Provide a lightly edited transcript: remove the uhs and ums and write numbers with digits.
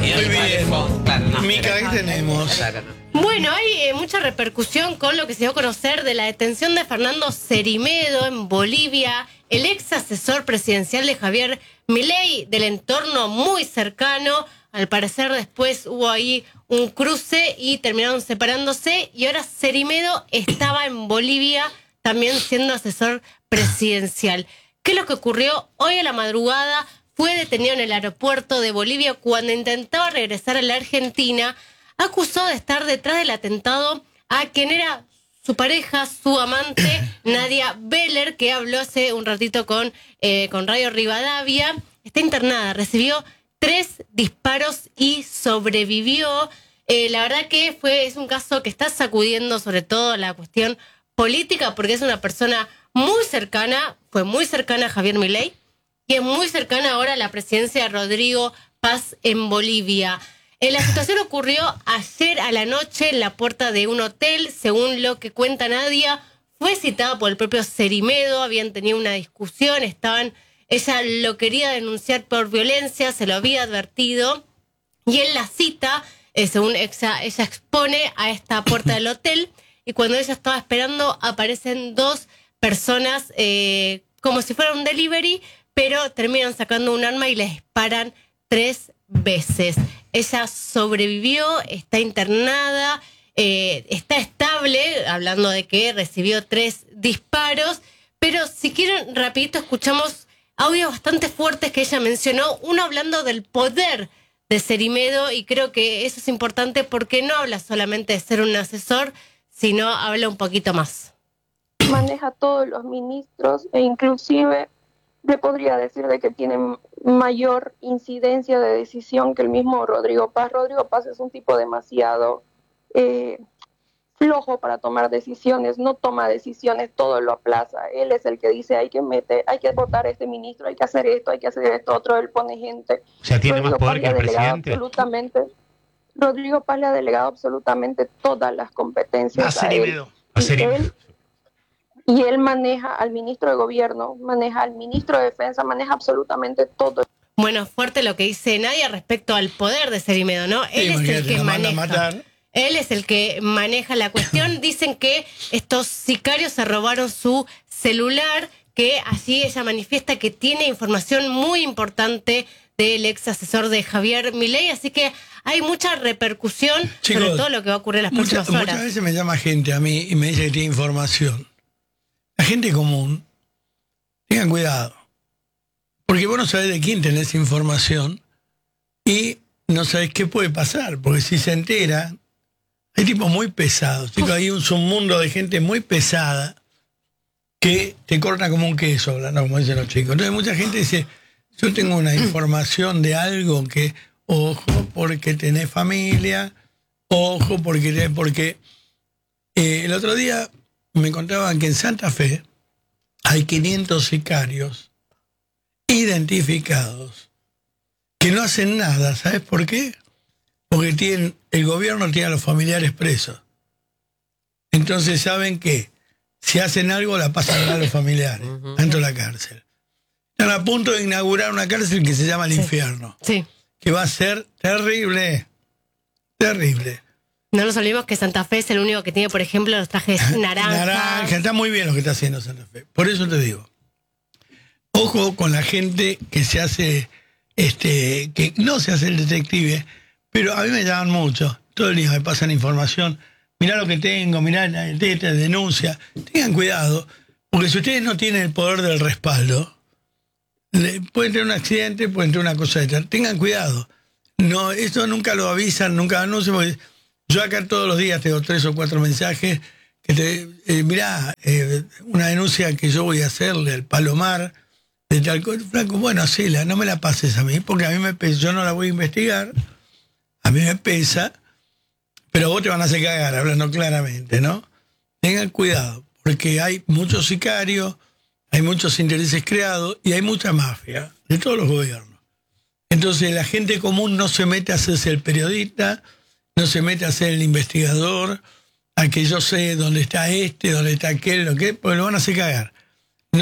Muy bien. Claro, no, Mica, ¿qué tenemos? Claro, no. Bueno, hay mucha repercusión con lo que se dio a conocer de la detención de Fernando Cerimedo en Bolivia, el ex asesor presidencial de Javier Milei, del entorno muy cercano. Al parecer después hubo ahí un cruce y terminaron separándose, y ahora Cerimedo estaba en Bolivia también siendo asesor presidencial. ¿Qué es lo que ocurrió? Hoy a la madrugada fue detenido en el aeropuerto de Bolivia cuando intentaba regresar a la Argentina. Acusó de estar detrás del atentado a quien era su pareja, su amante, Nadia Beller, que habló hace un ratito con Radio Rivadavia. Está internada, recibió 3 disparos y sobrevivió. La verdad que es un caso que está sacudiendo sobre todo la cuestión política, porque es una persona muy cercana, fue muy cercana a Javier Milei, y es muy cercana ahora a la presidencia de Rodrigo Paz en Bolivia. La situación ocurrió ayer a la noche en la puerta de un hotel. Según lo que cuenta Nadia, fue citada por el propio Cerimedo, habían tenido una discusión, ella lo quería denunciar por violencia, se lo había advertido, y en la cita, según ella expone a esta puerta del hotel, y cuando ella estaba esperando aparecen 2 personas como si fuera un delivery, pero terminan sacando un arma y le disparan 3 veces. Ella sobrevivió, está internada, está estable, hablando de que recibió 3 disparos, pero si quieren rapidito escuchamos audios bastante fuertes que ella mencionó, uno hablando del poder de Cerimedo, y creo que eso es importante porque no habla solamente de ser un asesor, sino habla un poquito más. Maneja a todos los ministros e inclusive le podría decir de que tienen mayor incidencia de decisión que el mismo Rodrigo Paz. Rodrigo Paz es un tipo demasiado flojo para tomar decisiones, no toma decisiones, todo lo aplaza. Él es el que dice hay que votar a este ministro, hay que hacer esto otro, él pone gente. O sea, tiene Rodrigo más poder Paz que el presidente. Rodrigo Paz le ha delegado absolutamente todas las competencias a él. Y él maneja al ministro de gobierno, maneja al ministro de defensa, maneja absolutamente todo. Bueno, fuerte lo que dice Nadia respecto al poder de Cerimedo, ¿no? Él es el que maneja. Él es el que maneja la cuestión. Dicen que estos sicarios se robaron su celular, que allí ella manifiesta que tiene información muy importante del ex asesor de Javier Milei, así que hay mucha repercusión. Chicos, sobre todo lo que va a ocurrir en las próximas horas. Muchas veces me llama gente a mí y me dice que tiene información. La gente común, tengan cuidado, porque vos no sabés de quién tenés información y no sabés qué puede pasar, porque si se entera, hay tipos muy pesados, chicos, hay un submundo de gente muy pesada que te corta como un queso, hablando como dicen los chicos. Entonces mucha gente dice, yo tengo una información de algo que, ojo, porque tenés familia, ojo, porque el otro día me contaban que en Santa Fe hay 500 sicarios identificados que no hacen nada. ¿Sabes por qué? Porque el gobierno tiene a los familiares presos. Entonces saben que si hacen algo la pasan a los familiares dentro de la cárcel. Están a punto de inaugurar una cárcel que se llama el infierno. Sí. Que va a ser terrible. Terrible. No nos olvidemos que Santa Fe es el único que tiene, por ejemplo, los trajes naranjas. Naranja, está muy bien lo que está haciendo Santa Fe. Por eso te digo, ojo con la gente que se hace, que no se hace el detective, pero a mí me llaman mucho. Todo el día me pasan información. Mirá lo que tengo, mirá esta denuncia. Tengan cuidado, porque si ustedes no tienen el poder del respaldo, pueden tener un accidente, pueden tener una cosa de tal. Tengan cuidado. No, esto nunca lo avisan, nunca anuncian, porque yo acá todos los días tengo 3 o 4 mensajes que mirá, una denuncia que yo voy a hacerle al Palomar de tal cosa. Franco, bueno, hacela, no me la pases a mí, porque a mí me pesa, yo no la voy a investigar, a mí me pesa, pero vos te van a hacer cagar, hablando claramente, ¿no? Tengan cuidado, porque hay muchos sicarios, hay muchos intereses creados y hay mucha mafia de todos los gobiernos. Entonces la gente común no se mete a hacerse el periodista, no se mete a ser el investigador, a que yo sé dónde está dónde está aquel, porque lo van a hacer cagar.